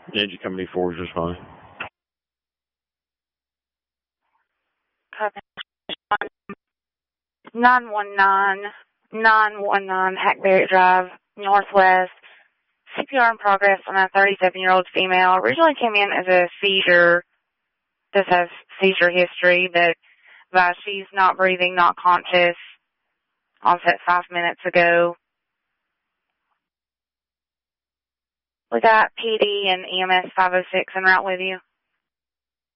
Engine company 4 is just fine. Copy. 919 Hackberry Drive, Northwest. CPR in progress on a 37-year-old female. Originally came in as a seizure. This has seizure history, but she's not breathing, not conscious. Onset 5 minutes ago. We got PD and EMS 506 en route with you.